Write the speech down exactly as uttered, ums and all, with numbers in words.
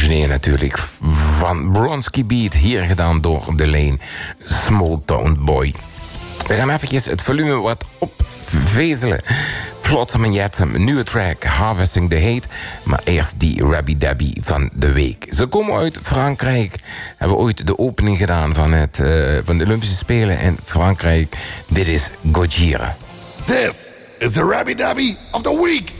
origineel natuurlijk. Van Bronski Beat, hier gedaan door de Lane. Small Town Boy. We gaan eventjes het volume wat opvezelen. Flotsam en Jetsam, een nieuwe track, Harvesting the Hate. Maar eerst die Rabbi Dabby van de week. Ze komen uit Frankrijk. Hebben ooit de opening gedaan van, het, uh, van de Olympische Spelen in Frankrijk. Dit is Gojira. This is the Rabbi Dabby of the week.